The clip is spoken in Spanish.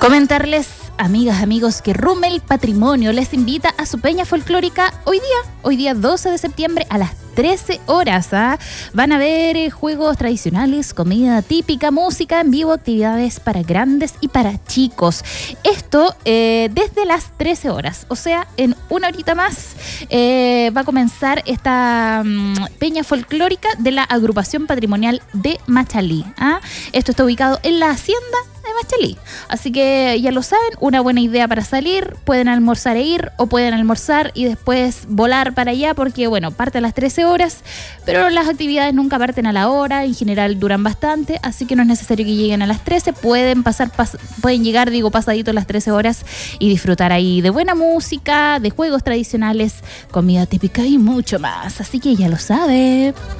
Comentarles, amigas, amigos, que Rummel Patrimonio les invita a su peña folclórica hoy día 12 de septiembre a las 13 horas. Van a haber juegos tradicionales, comida típica, música en vivo, actividades para grandes y para chicos. Esto desde las 13 horas, o sea, en una horita más va a comenzar esta peña folclórica de la agrupación patrimonial de Machalí. Esto está ubicado en la hacienda de Machalí. Así que ya lo saben, una buena idea para salir. Pueden almorzar e ir, o pueden almorzar y después volar para allá, porque bueno, parte a las 13 horas, pero las actividades nunca parten a la hora, en general duran bastante, así que no es necesario que lleguen a las 13, pueden llegar, pasadito a las 13 horas y disfrutar ahí de buena música, de juegos tradicionales, comida típica y mucho más. Así que ya lo sabe.